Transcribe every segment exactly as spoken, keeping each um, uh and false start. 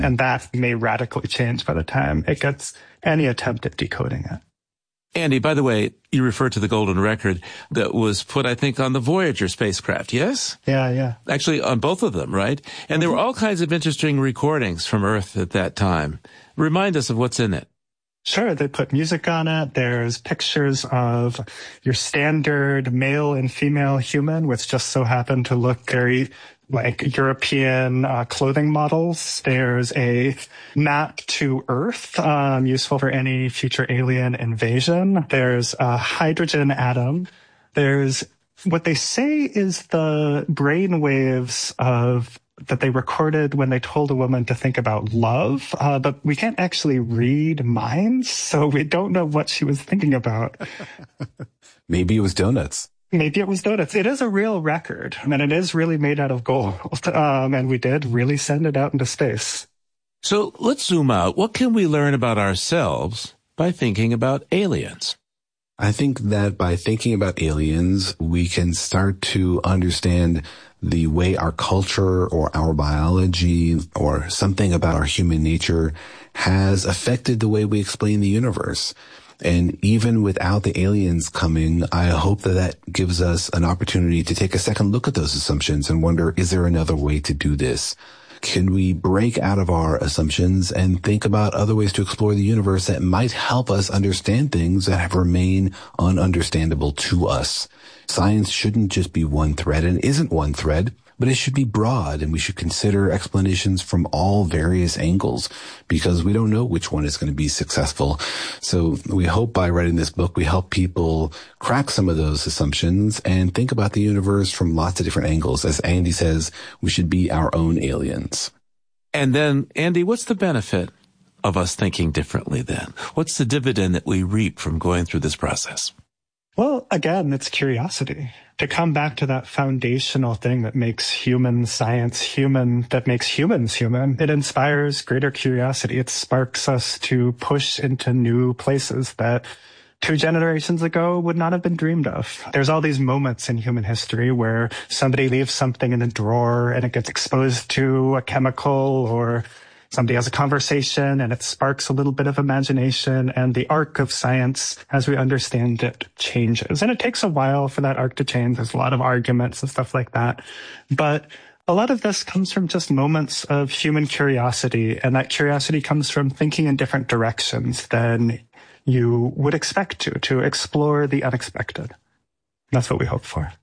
And that may radically change by the time it gets any attempt at decoding it. Andy, by the way, you referred to the golden record that was put, I think, on the Voyager spacecraft, yes? Yeah, yeah. Actually, on both of them, right? And mm-hmm. there were all kinds of interesting recordings from Earth at that time. Remind us of what's in it. Sure, they put music on it. There's pictures of your standard male and female human, which just so happen to look very like European uh, clothing models. There's a map to Earth, um, useful for any future alien invasion. There's a hydrogen atom. There's what they say is the brain waves of that they recorded when they told a woman to think about love, uh, but we can't actually read minds, so we don't know what she was thinking about. Maybe it was donuts. Maybe it was donuts. It is a real record, and it is really made out of gold, um, and we did really send it out into space. So let's zoom out. What can we learn about ourselves by thinking about aliens? I think that by thinking about aliens, we can start to understand the way our culture or our biology or something about our human nature has affected the way we explain the universe. And even without the aliens coming, I hope that that gives us an opportunity to take a second look at those assumptions and wonder, is there another way to do this? Can we break out of our assumptions and think about other ways to explore the universe that might help us understand things that have remained ununderstandable to us? Science shouldn't just be one thread, and isn't one thread, but it should be broad, and we should consider explanations from all various angles, because we don't know which one is going to be successful. So we hope by writing this book, we help people crack some of those assumptions and think about the universe from lots of different angles. As Andy says, we should be our own aliens. And then, Andy, what's the benefit of us thinking differently then? What's the dividend that we reap from going through this process? Well, again, it's curiosity. To come back to that foundational thing that makes human science human, that makes humans human, it inspires greater curiosity. It sparks us to push into new places that two generations ago would not have been dreamed of. There's all these moments in human history where somebody leaves something in a drawer and it gets exposed to a chemical, or somebody has a conversation and it sparks a little bit of imagination, and the arc of science, as we understand it, changes. And it takes a while for that arc to change. There's a lot of arguments and stuff like that. But a lot of this comes from just moments of human curiosity, and that curiosity comes from thinking in different directions than you would expect to, to explore the unexpected. That's what we hope for.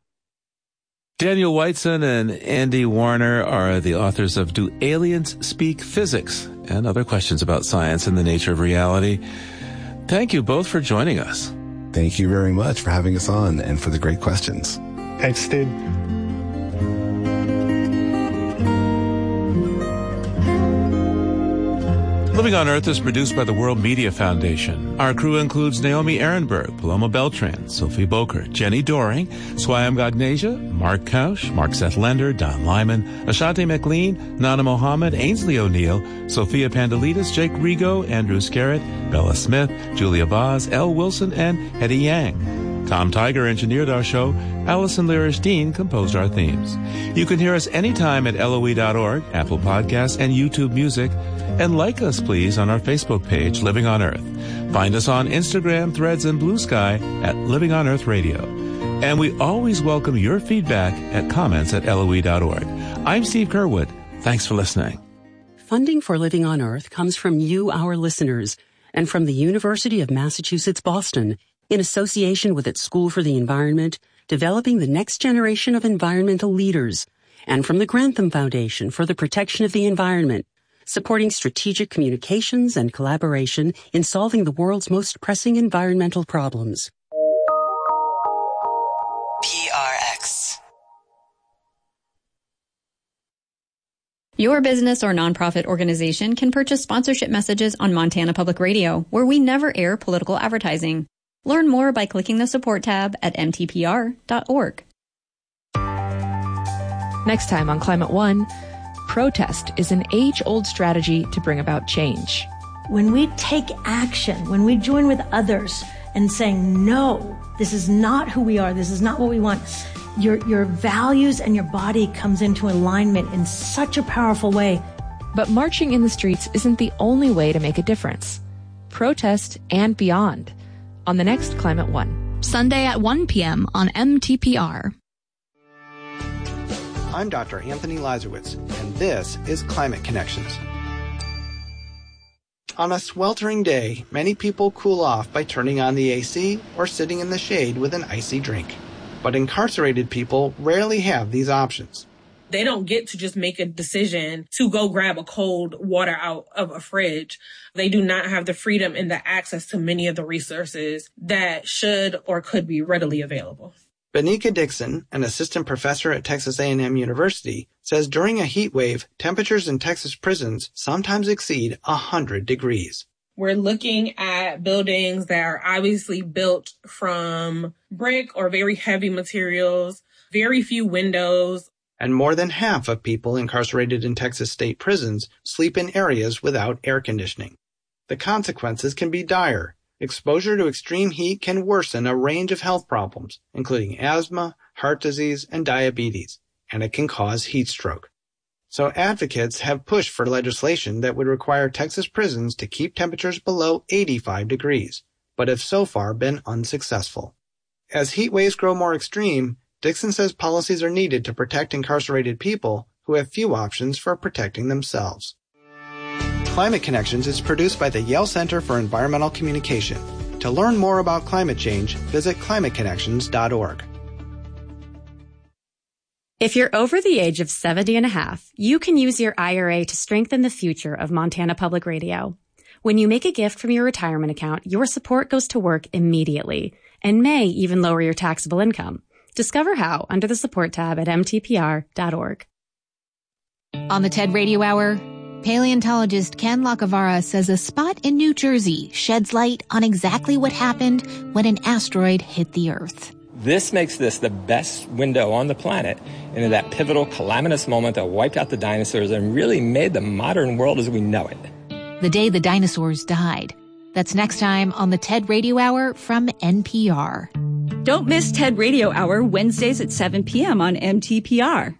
Daniel Whiteson and Andy Warner are the authors of Do Aliens Speak Physics? And other questions about science and the nature of reality. Thank you both for joining us. Thank you very much for having us on and for the great questions. Thanks, Steve. Living on Earth is produced by the World Media Foundation. Our crew includes Naomi Ehrenberg, Paloma Beltran, Sophie Boker, Jenny Doring, Swayam Gagnesia, Mark Kausch, Mark Seth Lender, Don Lyman, Ashante McLean, Nana Mohammed, Ainsley O'Neill, Sophia Pandelides, Jake Rigo, Andrew Scarrett, Bella Smith, Julia Vaz, Elle Wilson, and Hetty Yang. Tom Tiger engineered our show. Allison Lirish-Dean composed our themes. You can hear us anytime at L O E dot org, Apple Podcasts, and YouTube Music. And like us, please, on our Facebook page, Living on Earth. Find us on Instagram, Threads, and Blue Sky at Living on Earth Radio. And we always welcome your feedback at comments at L O E dot org. I'm Steve Curwood. Thanks for listening. Funding for Living on Earth comes from you, our listeners, and from the University of Massachusetts, Boston, in association with its School for the Environment, developing the next generation of environmental leaders, and from the Grantham Foundation for the Protection of the Environment, supporting strategic communications and collaboration in solving the world's most pressing environmental problems. P R X. Your business or nonprofit organization can purchase sponsorship messages on Montana Public Radio, where we never air political advertising. Learn more by clicking the support tab at M T P R dot org. Next time on Climate One, protest is an age-old strategy to bring about change. When we take action, when we join with others and saying, no, this is not who we are, this is not what we want, your, your values and your body comes into alignment in such a powerful way. But marching in the streets isn't the only way to make a difference. Protest and beyond on the next Climate One. Sunday at one p.m. on M T P R. I'm Doctor Anthony Lazarowitz, and this is Climate Connections. On a sweltering day, many people cool off by turning on the A C or sitting in the shade with an icy drink. But incarcerated people rarely have these options. They don't get to just make a decision to go grab a cold water out of a fridge. They do not have the freedom and the access to many of the resources that should or could be readily available. Benika Dixon, an assistant professor at Texas A and M University, says during a heat wave, temperatures in Texas prisons sometimes exceed one hundred degrees. We're looking at buildings that are obviously built from brick or very heavy materials, very few windows. And more than half of people incarcerated in Texas state prisons sleep in areas without air conditioning. The consequences can be dire. Exposure to extreme heat can worsen a range of health problems, including asthma, heart disease, and diabetes, and it can cause heat stroke. So advocates have pushed for legislation that would require Texas prisons to keep temperatures below eighty-five degrees, but have so far been unsuccessful. As heat waves grow more extreme, Dixon says policies are needed to protect incarcerated people who have few options for protecting themselves. Climate Connections is produced by the Yale Center for Environmental Communication. To learn more about climate change, visit climate connections dot org. If you're over the age of seventy and a half, you can use your I R A to strengthen the future of Montana Public Radio. When you make a gift from your retirement account, your support goes to work immediately and may even lower your taxable income. Discover how under the support tab at M T P R dot org. On the TED Radio Hour, paleontologist Ken Lacavara says a spot in New Jersey sheds light on exactly what happened when an asteroid hit the Earth. This makes this the best window on the planet into that pivotal calamitous moment that wiped out the dinosaurs and really made the modern world as we know it. The day the dinosaurs died. That's next time on the TED Radio Hour from N P R. Don't miss TED Radio Hour Wednesdays at seven p.m. on M T P R.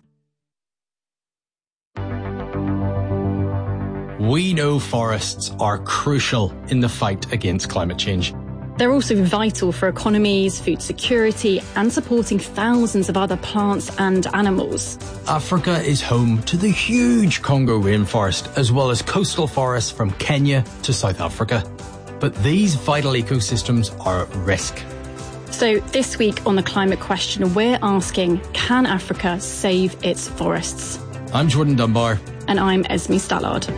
We know forests are crucial in the fight against climate change. They're also vital for economies, food security, and supporting thousands of other plants and animals. Africa is home to the huge Congo rainforest, as well as coastal forests from Kenya to South Africa. But these vital ecosystems are at risk. So this week on The Climate Question, we're asking, can Africa save its forests? I'm Jordan Dunbar. And I'm Esme Stallard.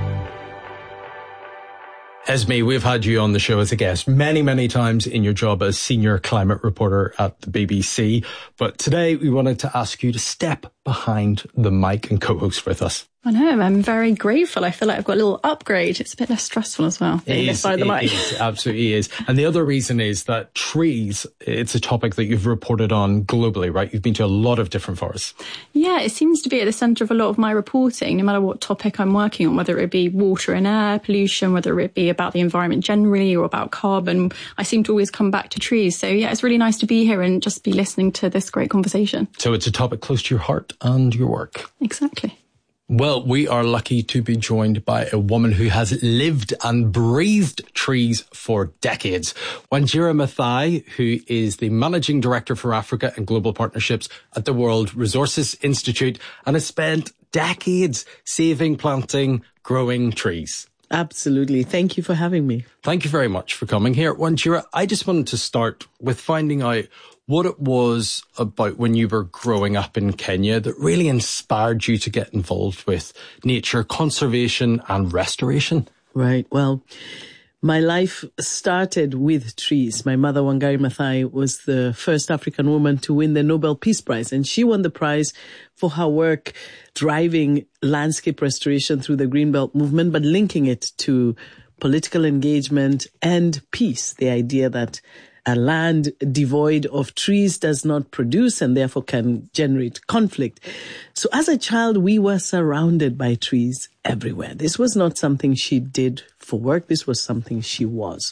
Esme, we've had you on the show as a guest many, many times in your job as senior climate reporter at the B B C. But today we wanted to ask you to step behind the mic and co-host with us. I know, I'm very grateful. I feel like I've got a little upgrade. It's a bit less stressful as well, being this side of the mic. It is, absolutely is. And the other reason is that trees, it's a topic that you've reported on globally, right? You've been to a lot of different forests. Yeah, it seems to be at the centre of a lot of my reporting, no matter what topic I'm working on, whether it be water and air pollution, whether it be about the environment generally or about carbon. I seem to always come back to trees. So yeah, it's really nice to be here and just be listening to this great conversation. So it's a topic close to your heart and your work. Exactly. Well, we are lucky to be joined by a woman who has lived and breathed trees for decades. Wanjira Maathai, who is the Managing Director for Africa and Global Partnerships at the World Resources Institute and has spent decades saving, planting, growing trees. Absolutely. Thank you for having me. Thank you very much for coming here. Wanjira, I just wanted to start with finding out what it was about when you were growing up in Kenya that really inspired you to get involved with nature conservation and restoration. Right. Well, my life started with trees. My mother, Wangari Maathai, was the first African woman to win the Nobel Peace Prize, and she won the prize for her work driving landscape restoration through the Greenbelt movement, but linking it to political engagement and peace, the idea that a land devoid of trees does not produce and therefore can generate conflict. So as a child, we were surrounded by trees everywhere. This was not something she did for work. This was something she was.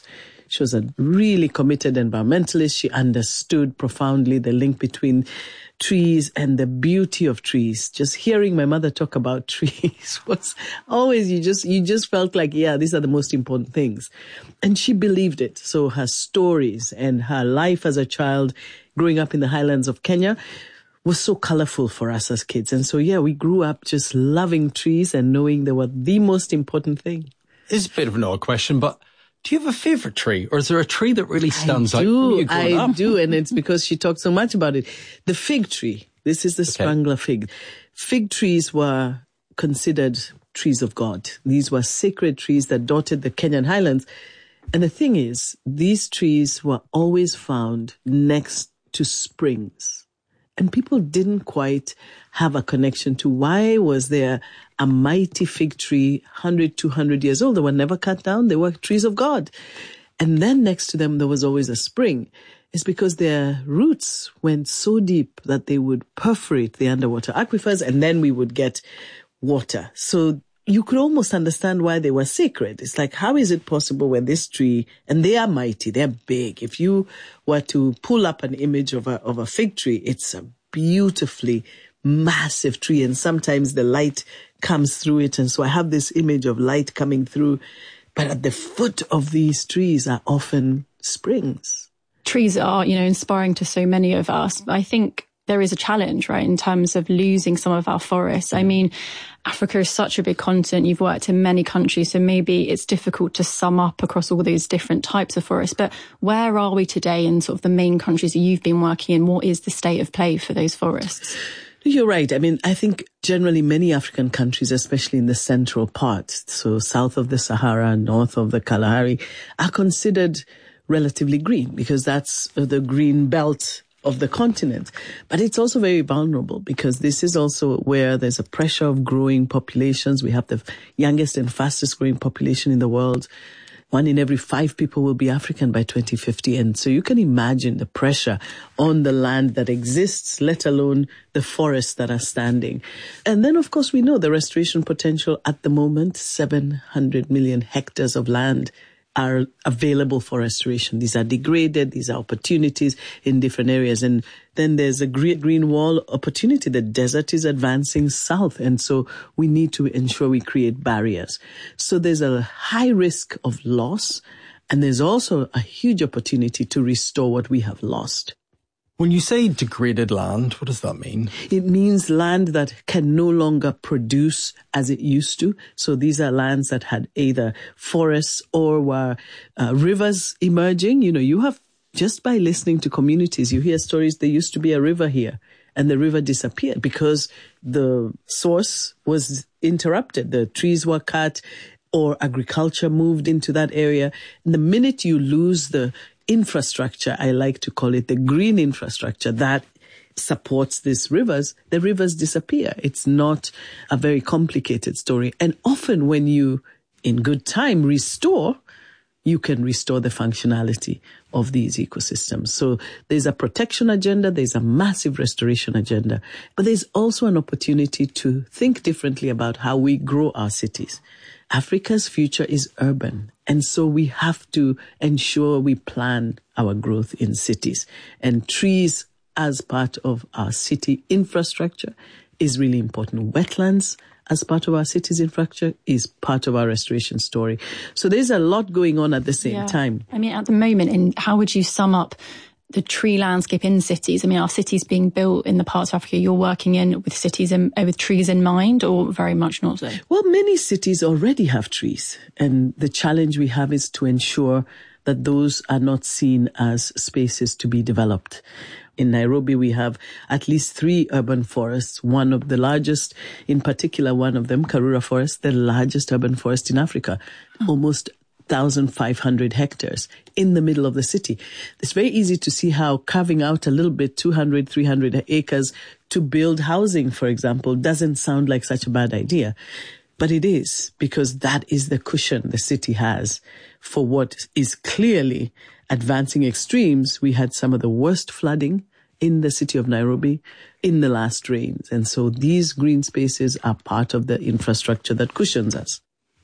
She was a really committed environmentalist. She understood profoundly the link between trees and the beauty of trees. Just hearing my mother talk about trees was always, you just, you just felt like, yeah, these are the most important things. And she believed it. So her stories and her life as a child growing up in the highlands of Kenya was so colorful for us as kids. And so, yeah, we grew up just loving trees and knowing they were the most important thing. It's a bit of an odd question, but do you have a favorite tree, or is there a tree that really stands I out? Do, from you I up? do, and it's because she talked so much about it. The fig tree. This is the Okay. Spangler fig. Fig trees were considered trees of God. These were sacred trees that dotted the Kenyan highlands. And the thing is, these trees were always found next to springs. And people didn't quite have a connection to why was there a mighty fig tree, one hundred, two hundred years old. They were never cut down. They were trees of God. And then next to them, there was always a spring. It's because their roots went so deep that they would perforate the underwater aquifers, and then we would get water. So you could almost understand why they were sacred. It's like, how is it possible when this tree, and they are mighty, they're big. If you were to pull up an image of a, of a fig tree, it's a beautifully massive tree, and sometimes the light comes through it. And so I have this image of light coming through, but at the foot of these trees are often springs. Trees are, you know, inspiring to so many of us. I think there is a challenge, right, in terms of losing some of our forests. I mean, Africa is such a big continent. You've worked in many countries, so maybe it's difficult to sum up across all those different types of forests. But where are we today in sort of the main countries that you've been working in? What is the state of play for those forests? You're right. I mean, I think generally many African countries, especially in the central part, so south of the Sahara, north of the Kalahari, are considered relatively green because that's the green belt of the continent. But it's also very vulnerable because this is also where there's a pressure of growing populations. We have the youngest and fastest growing population in the world. One in every five people will be African by twenty fifty. And so you can imagine the pressure on the land that exists, let alone the forests that are standing. And then, of course, we know the restoration potential at the moment, seven hundred million hectares of land are available for restoration. These are degraded. These are opportunities in different areas. And then there's a great green wall opportunity. The desert is advancing south. And so we need to ensure we create barriers. So there's a high risk of loss. And there's also a huge opportunity to restore what we have lost. When you say degraded land, what does that mean? It means land that can no longer produce as it used to. So these are lands that had either forests or were uh, rivers emerging. You know, you have, just by listening to communities, you hear stories, there used to be a river here and the river disappeared because the source was interrupted. The trees were cut or agriculture moved into that area. And the minute you lose the infrastructure, I like to call it the green infrastructure that supports these rivers, the rivers disappear. It's not a very complicated story. And often when you, in good time, restore, you can restore the functionality of these ecosystems. So there's a protection agenda, there's a massive restoration agenda, but there's also an opportunity to think differently about how we grow our cities. Africa's future is urban. And so we have to ensure we plan our growth in cities. And trees as part of our city infrastructure is really important. Wetlands as part of our city's infrastructure is part of our restoration story. So there's a lot going on at the same yeah. time. I mean, at the moment, and how would you sum up the tree landscape in cities? I mean, are cities being built in the parts of Africa you're working in with cities in, with trees in mind, or very much not so? Well, many cities already have trees. And the challenge we have is to ensure that those are not seen as spaces to be developed. In Nairobi, we have at least three urban forests, one of the largest, in particular, one of them, Karura Forest, the largest urban forest in Africa, oh. almost one thousand five hundred hectares in the middle of the city. It's very easy to see how carving out a little bit, two hundred, three hundred acres to build housing, for example, doesn't sound like such a bad idea. But it is, because that is the cushion the city has for what is clearly advancing extremes. We had some of the worst flooding in the city of Nairobi in the last rains. And so these green spaces are part of the infrastructure that cushions us.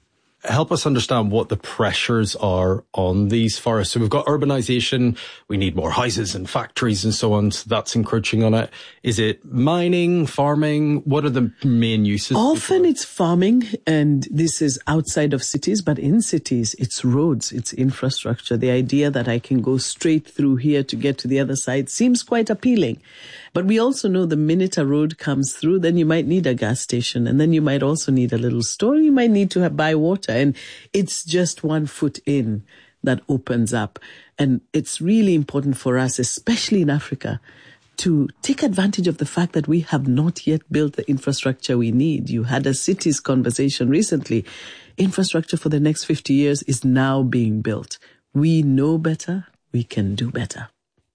help us understand what the pressures are on these forests. So we've got urbanization, we need more houses and factories and so on, so that's encroaching on it. Is it mining, farming? What are the main uses? Often it's farming, and this is outside of cities, but in cities, it's roads, it's infrastructure. The idea that I can go straight through here to get to the other side seems quite appealing. But we also know the minute a road comes through, then you might need a gas station, and then you might also need a little store. You might need to have, buy water, and it's just one foot in that opens up. And it's really important for us, especially in Africa, to take advantage of the fact that we have not yet built the infrastructure we need. You had a cities conversation recently. Infrastructure for the next fifty years is now being built. We know better. We can do better.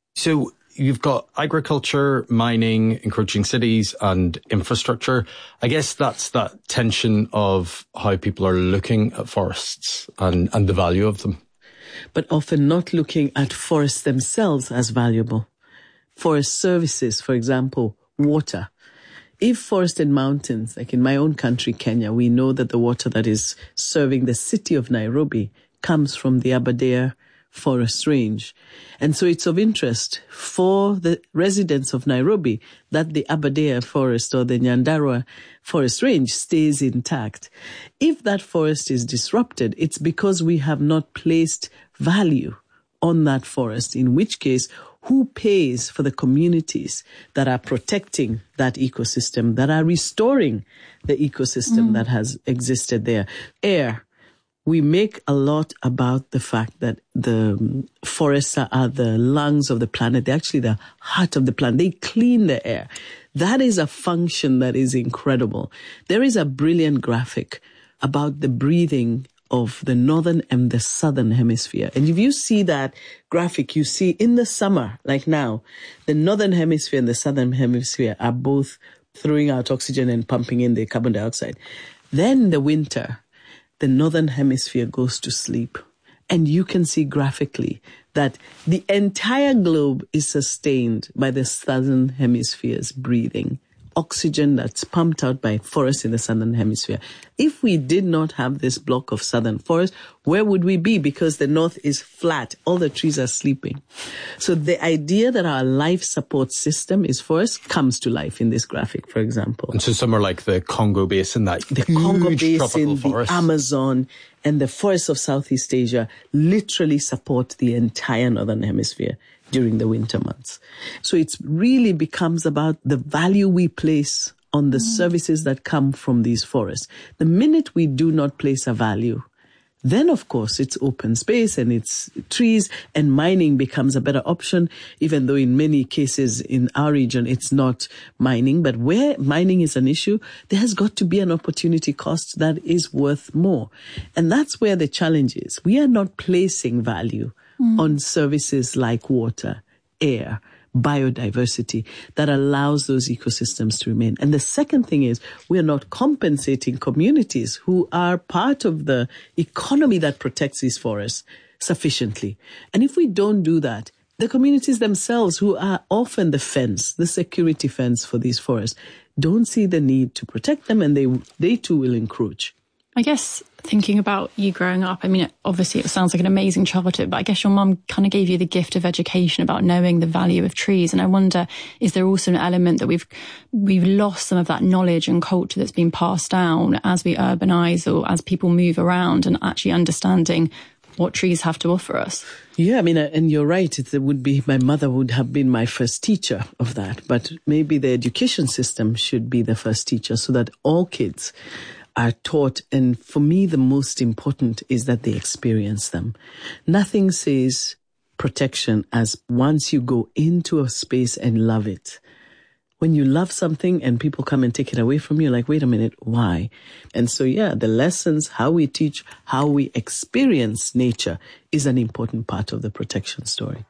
So you've got agriculture, mining, encroaching cities, and infrastructure. I guess that's that tension of how people are looking at forests and, and the value of them. But often not looking at forests themselves as valuable. Forest services, for example, water. If forested mountains, like in my own country, Kenya, we know that the water that is serving the city of Nairobi comes from the Aberdare Forest Range. And so it's of interest for the residents of Nairobi that the Aberdare Forest or the Nyandarua Forest Range stays intact. If that forest is disrupted, it's because we have not placed value on that forest, in which case, who pays for the communities that are protecting that ecosystem, that are restoring the ecosystem mm. that has existed there? Air. We make a lot about the fact that the forests are the lungs of the planet. They're actually the heart of the planet. They clean the air. That is a function that is incredible. There is a brilliant graphic about the breathing of the northern and the southern hemisphere. And if you see that graphic, you see in the summer, like now, the northern hemisphere and the southern hemisphere are both throwing out oxygen and pumping in the carbon dioxide. Then in the winter, the northern hemisphere goes to sleep. And you can see graphically that the entire globe is sustained by the southern hemisphere's breathing. Oxygen that's pumped out by forests in the southern hemisphere. If we did not have this block of southern forest, where would we be? Because the north is flat. All the trees are sleeping. So the idea that our life support system is forest comes to life in this graphic, for example. And so somewhere like the Congo Basin, that the Congo Basin, the Amazon, and the forests of Southeast Asia literally support the entire northern hemisphere during the winter months. So it really becomes about the value we place on the mm. services that come from these forests. The minute we do not place a value, then of course it's open space and it's trees, and mining becomes a better option, even though in many cases in our region it's not mining. But where mining is an issue, there has got to be an opportunity cost that is worth more. And that's where the challenge is. We are not placing value Mm. on services like water, air, biodiversity that allows those ecosystems to remain. And the second thing is we are not compensating communities who are part of the economy that protects these forests sufficiently. And if we don't do that, the communities themselves, who are often the fence, the security fence for these forests, don't see the need to protect them, and they they too will encroach. I guess thinking about you growing up, I mean, obviously it sounds like an amazing childhood, but I guess your mum kind of gave you the gift of education about knowing the value of trees. And I wonder, is there also an element that we've we've lost some of that knowledge and culture that's been passed down as we urbanize or as people move around, and actually understanding what trees have to offer us? Yeah, I mean, and you're right. It would be, my mother would have been my first teacher of that. But maybe the education system should be the first teacher, so that all kids are taught. And for me, the most important is that they experience them. Nothing says protection as once you go into a space and love it. When you love something and people come and take it away from you, like, wait a minute, why? And so, yeah, the lessons, how we teach, how we experience nature is an important part of the protection story.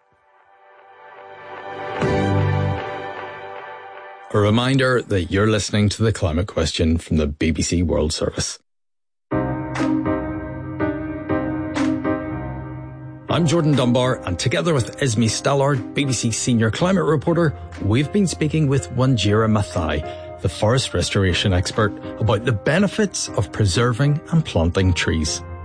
A reminder that you're listening to The Climate Question from the B B C World Service. I'm Jordan Dunbar, and together with Esme Stallard, B B C senior climate reporter, we've been speaking with Wanjira Maathai, the forest restoration expert, about the benefits of preserving and planting trees.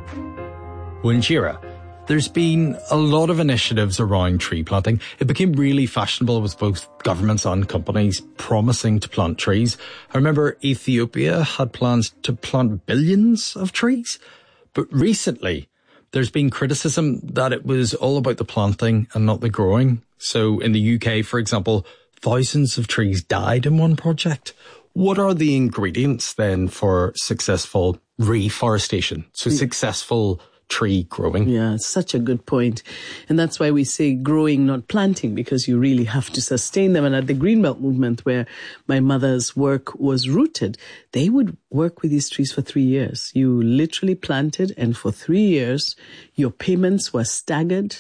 Winjira. There's been a lot of initiatives around tree planting. It became really fashionable with both governments and companies promising to plant trees. I remember Ethiopia had plans to plant billions of trees. But recently, there's been criticism that it was all about the planting and not the growing. So in the U K, for example, thousands of trees died in one project. What are the ingredients then for successful reforestation? So successful tree growing. Yeah, such a good point. And that's why we say growing, not planting, because you really have to sustain them. And at the Greenbelt movement, where my mother's work was rooted, they would work with these trees for three years. You literally planted, and for three years, your payments were staggered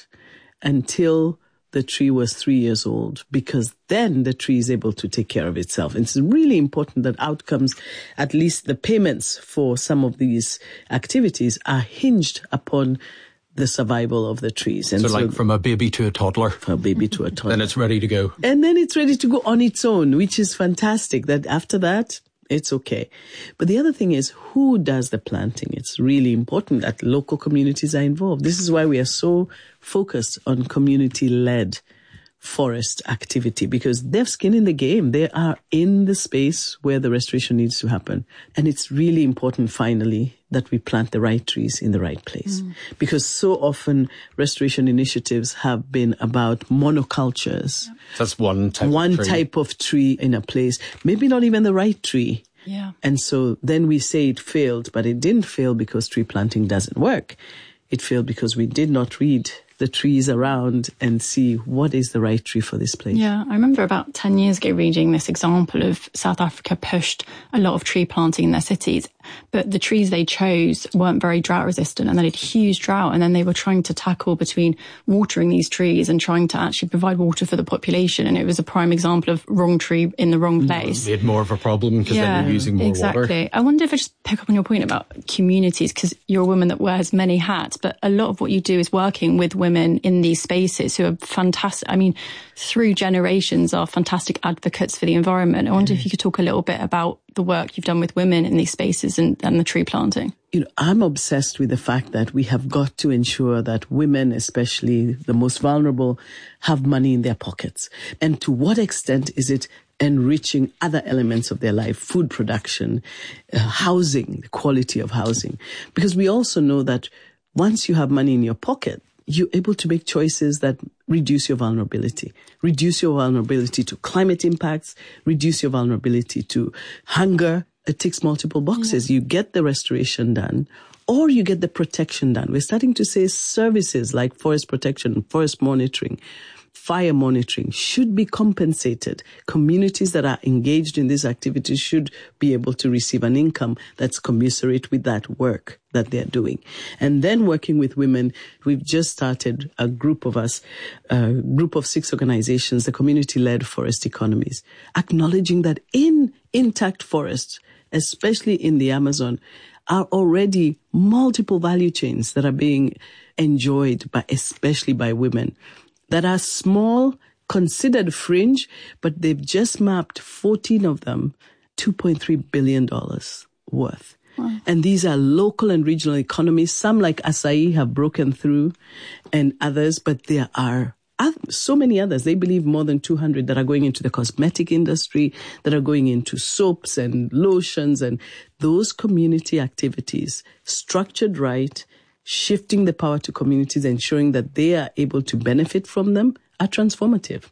until the tree was three years old, because then the tree is able to take care of itself. And it's really important that outcomes, at least the payments for some of these activities, are hinged upon the survival of the trees. And so, so like from a baby to a toddler? From a baby to a toddler. Then it's ready to go. And then it's ready to go on its own, which is fantastic. That after that, it's okay. But the other thing is, who does the planting? It's really important that local communities are involved. This is why we are so focused on community-led forest activity, because they've skin in the game. They are in the space where the restoration needs to happen. And it's really important, finally, that we plant the right trees in the right place. Mm. Because so often restoration initiatives have been about monocultures. Yep. That's one type one of tree. type of tree in a place, maybe not even the right tree. Yeah. And so then we say it failed, but it didn't fail because tree planting doesn't work. It failed because we did not read the trees around and see what is the right tree for this place. Yeah, I remember about ten years ago reading this example of South Africa pushed a lot of tree planting in their cities, but the trees they chose weren't very drought resistant, and they had huge drought, and then they were trying to tackle between watering these trees and trying to actually provide water for the population, and it was a prime example of wrong tree in the wrong place. They had more of a problem because yeah, they were using more exactly. water. Exactly. I wonder if I just pick up on your point about communities, because you're a woman that wears many hats, but a lot of what you do is working with women in these spaces who are fantastic. I mean, through generations are fantastic advocates for the environment. I wonder mm. if you could talk a little bit about the work you've done with women in these spaces and, and the tree planting. You know, I'm obsessed with the fact that we have got to ensure that women, especially the most vulnerable, have money in their pockets. And to what extent is it enriching other elements of their life, food production, uh, housing, the quality of housing? Because we also know that once you have money in your pocket, you're able to make choices that reduce your vulnerability, reduce your vulnerability to climate impacts, reduce your vulnerability to hunger. It ticks multiple boxes. Yeah. You get the restoration done, or you get the protection done. We're starting to say services like forest protection, forest monitoring, fire monitoring should be compensated. Communities that are engaged in these activities should be able to receive an income that's commensurate with that work that they're doing. And then working with women, we've just started a group of us, a group of six organizations, the community-led forest economies, acknowledging that in intact forests, especially in the Amazon, are already multiple value chains that are being enjoyed by, especially by women, that are small, considered fringe, but they've just mapped fourteen of them, two point three billion dollars worth. Wow. And these are local and regional economies. Some like Acai have broken through and others, but there are so many others. They believe more than two hundred that are going into the cosmetic industry, that are going into soaps and lotions, and those community activities structured right, shifting the power to communities, ensuring that they are able to benefit from them, are transformative.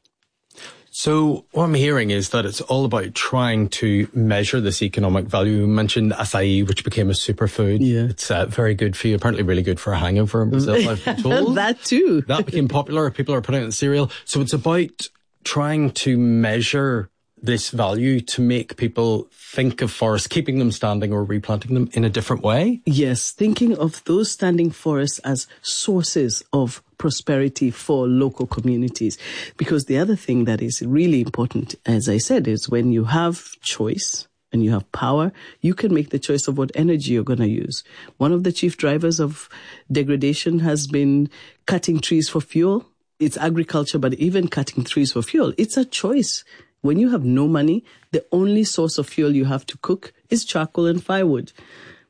So what I'm hearing is that it's all about trying to measure this economic value. You mentioned acai, which became a superfood. Yeah. It's uh, very good for you, apparently really good for a hangover in Brazil, I've been told. That too. That became popular. People are putting it in cereal. So it's about trying to measure this value to make people think of forests, keeping them standing or replanting them in a different way? Yes, thinking of those standing forests as sources of prosperity for local communities. Because the other thing that is really important, as I said, is when you have choice and you have power, you can make the choice of what energy you're going to use. One of the chief drivers of degradation has been cutting trees for fuel. It's agriculture, but even cutting trees for fuel, it's a choice. When you have no money, the only source of fuel you have to cook is charcoal and firewood.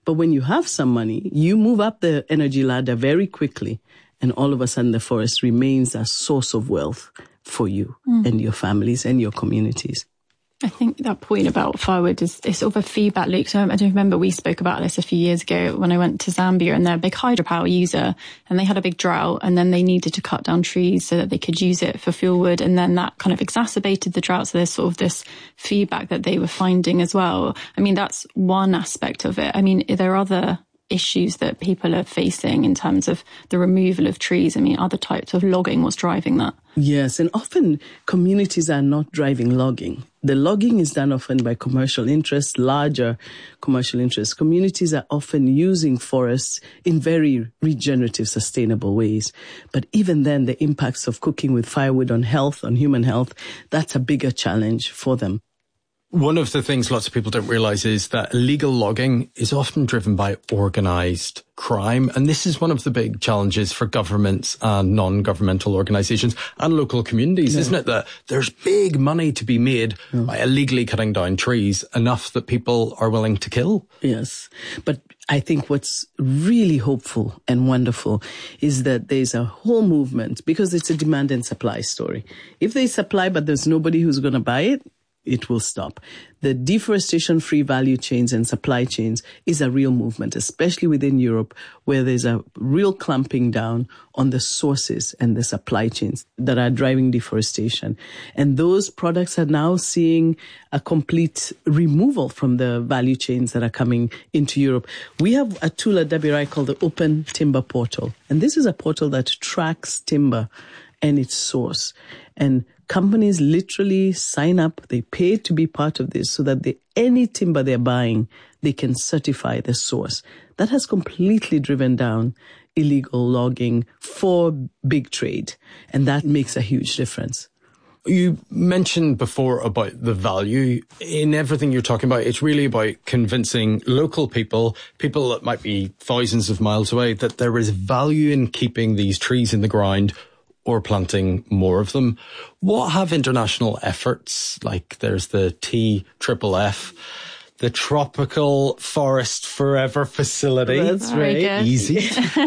But when you have some money, you move up the energy ladder very quickly. And all of a sudden, the forest remains a source of wealth for you mm. and your families and your communities. I think that point about firewood is, is sort of a feedback loop. So I don't remember we spoke about this a few years ago when I went to Zambia, and they're a big hydropower user, and they had a big drought, and then they needed to cut down trees so that they could use it for fuel wood. And then that kind of exacerbated the drought. So there's sort of this feedback that they were finding as well. I mean, that's one aspect of it. I mean, there are other issues that people are facing in terms of the removal of trees. I mean, other types of logging, what's driving that? Yes, and often communities are not driving logging. The logging is done often by commercial interests, larger commercial interests. Communities are often using forests in very regenerative, sustainable ways. But even then, the impacts of cooking with firewood on health, on human health, that's a bigger challenge for them. One of the things lots of people don't realize is that illegal logging is often driven by organized crime. And this is one of the big challenges for governments and non-governmental organizations and local communities, yeah. isn't it? That there's big money to be made yeah. by illegally cutting down trees, enough that people are willing to kill. Yes. But I think what's really hopeful and wonderful is that there's a whole movement, because it's a demand and supply story. If there's supply, but there's nobody who's going to buy it, it will stop. The deforestation-free value chains and supply chains is a real movement, especially within Europe, where there's a real clamping down on the sources and the supply chains that are driving deforestation. And those products are now seeing a complete removal from the value chains that are coming into Europe. We have a tool at W R I called the Open Timber Portal. And this is a portal that tracks timber and its source. And companies literally sign up, they pay to be part of this so that they, any timber they're buying, they can certify the source. That has completely driven down illegal logging for big trade. And that makes a huge difference. You mentioned before about the value in everything you're talking about. It's really about convincing local people, people that might be thousands of miles away, that there is value in keeping these trees in the ground or planting more of them. What have international efforts, like there's the T F F F, the Tropical Forest Forever Facility. That's right. Easy.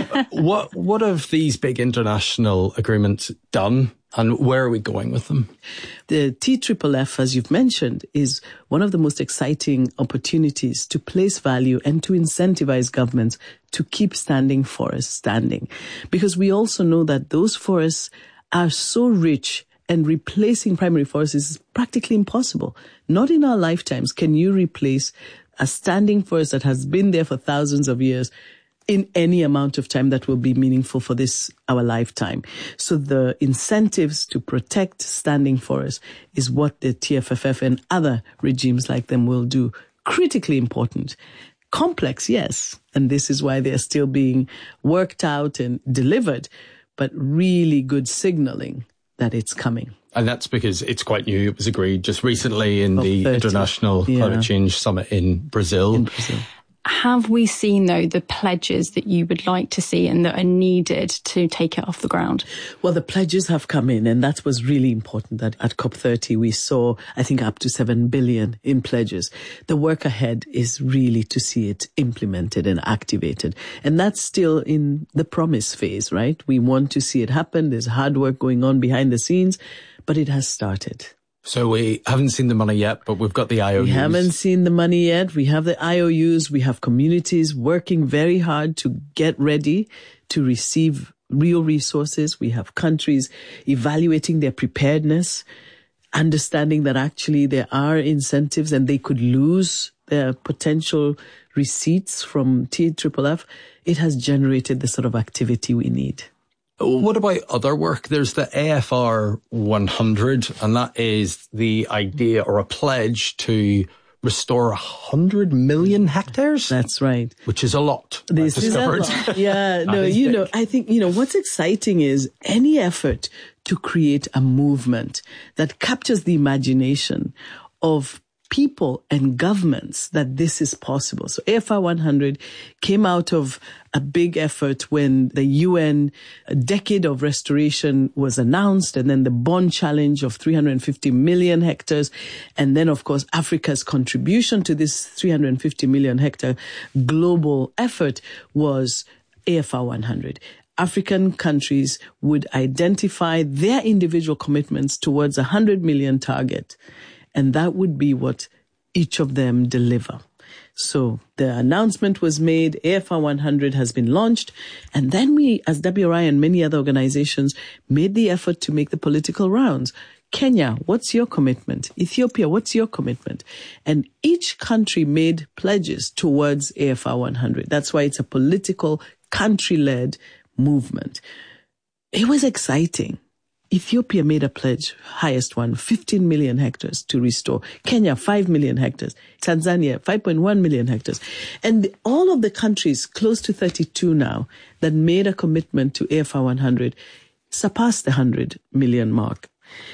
what what have these big international agreements done, and where are we going with them? The T F F F, as you've mentioned, is one of the most exciting opportunities to place value and to incentivize governments to keep standing forests standing. Because we also know that those forests are so rich, and replacing primary forests is practically impossible. Not in our lifetimes can you replace a standing forest that has been there for thousands of years in any amount of time that will be meaningful for this, our lifetime. So the incentives to protect standing forests is what the T F F F and other regimes like them will do. Critically important. Complex, yes. And this is why they're still being worked out and delivered, but really good signaling that it's coming. And that's because it's quite new. It was agreed just recently in of the thirty International yeah. Climate Change Summit in Brazil. In Brazil. Have we seen, though, the pledges that you would like to see and that are needed to take it off the ground? Well, the pledges have come in, and that was really important that at COP thirty we saw, I think, up to seven billion in pledges. The work ahead is really to see it implemented and activated. And that's still in the promise phase, right? We want to see it happen. There's hard work going on behind the scenes, but it has started. So we haven't seen the money yet, but we've got the I O Us. We haven't seen the money yet. We have the I O Us. We have communities working very hard to get ready to receive real resources. We have countries evaluating their preparedness, understanding that actually there are incentives and they could lose their potential receipts from T F F F. It has generated the sort of activity we need. What about other work? There's the A F R one hundred, and that is the idea or a pledge to restore one hundred million hectares. That's right. Which is a lot. This is a lot. Yeah, no, you know, I think, you know, what's exciting is any effort to create a movement that captures the imagination of people and governments that this is possible. So A F R one hundred came out of a big effort when the U N Decade of Restoration was announced, and then the Bonn Challenge of three hundred fifty million hectares. And then, of course, Africa's contribution to this three hundred fifty million hectare global effort was A F R one hundred. African countries would identify their individual commitments towards a one hundred million target, and that would be what each of them deliver. So the announcement was made, A F R one hundred has been launched, and then we, as W R I and many other organizations, made the effort to make the political rounds. Kenya, what's your commitment? Ethiopia, what's your commitment? And each country made pledges towards A F R one hundred. That's why it's a political, country-led movement. It was exciting. Ethiopia made a pledge, highest one, fifteen million hectares to restore. Kenya, five million hectares. Tanzania, five point one million hectares. And all of the countries, close to thirty-two now, that made a commitment to A F R one hundred surpassed the one hundred million mark.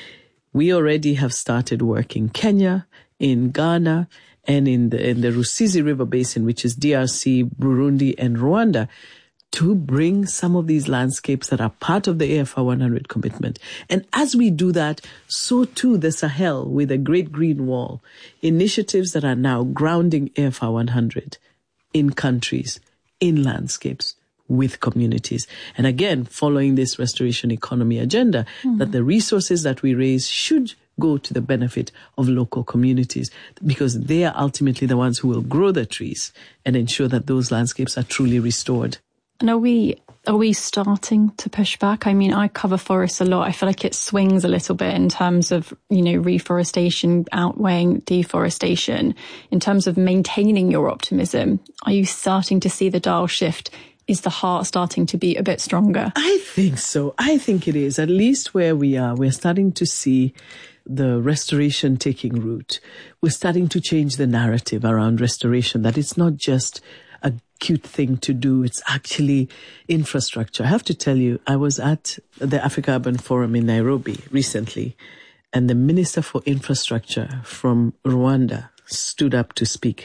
We already have started work in Kenya, in Ghana, and in the, in the Rusizi River Basin, which is D R C, Burundi, and Rwanda, to bring some of these landscapes that are part of the A F R one hundred commitment. And as we do that, so too the Sahel with the Great Green Wall, initiatives that are now grounding A F R one hundred in countries, in landscapes, with communities. And again, following this restoration economy agenda, mm-hmm. that the resources that we raise should go to the benefit of local communities, because they are ultimately the ones who will grow the trees and ensure that those landscapes are truly restored. And are we are we starting to push back? I mean, I cover forests a lot. I feel like it swings a little bit in terms of, you know, reforestation outweighing deforestation. In terms of maintaining your optimism, are you starting to see the dial shift? Is the heart starting to beat a bit stronger? I think so. I think it is. At least where we are, we're starting to see the restoration taking root. We're starting to change the narrative around restoration, that it's not just a cute thing to do. It's actually infrastructure. I have to tell you, I was at the Africa Urban Forum in Nairobi recently, and the Minister for Infrastructure from Rwanda stood up to speak.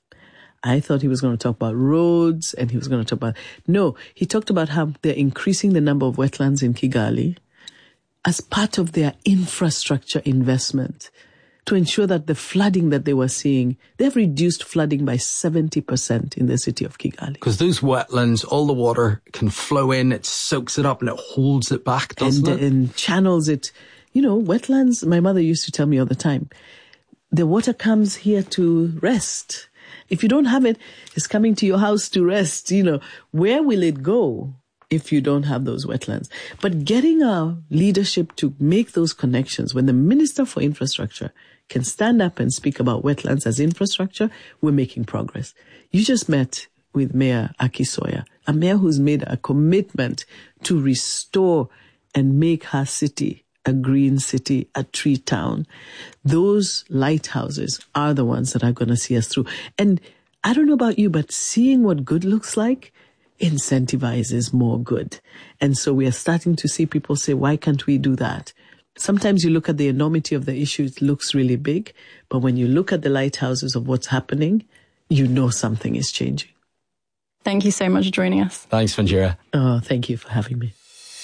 I thought he was going to talk about roads, and he was going to talk about... No, he talked about how they're increasing the number of wetlands in Kigali as part of their infrastructure investment to ensure that the flooding that they were seeing, they've reduced flooding by seventy percent in the city of Kigali. Because those wetlands, all the water can flow in, it soaks it up and it holds it back, doesn't and, it? And channels it. You know, wetlands, my mother used to tell me all the time, the water comes here to rest. If you don't have it, it's coming to your house to rest. You know, where will it go if you don't have those wetlands? But getting our leadership to make those connections, when the Minister for Infrastructure can stand up and speak about wetlands as infrastructure, we're making progress. You just met with Mayor Akisoya, a mayor who's made a commitment to restore and make her city a green city, a tree town. Those lighthouses are the ones that are going to see us through. And I don't know about you, but seeing what good looks like incentivizes more good. And so we are starting to see people say, why can't we do that? Sometimes you look at the enormity of the issue, it looks really big. But when you look at the lighthouses of what's happening, you know something is changing. Thank you so much for joining us. Thanks, Wanjira. Oh, thank you for having me.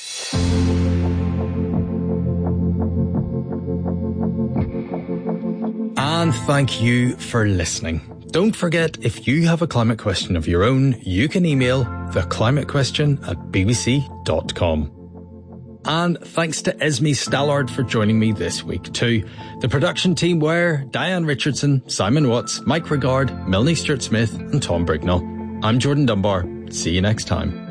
And thank you for listening. Don't forget, if you have a climate question of your own, you can email theclimatequestion at b b c dot com. And thanks to Esme Stallard for joining me this week too. The production team were Diane Richardson, Simon Watts, Mike Regard, Melanie Stewart-Smith and Tom Brignall. I'm Jordan Dunbar. See you next time.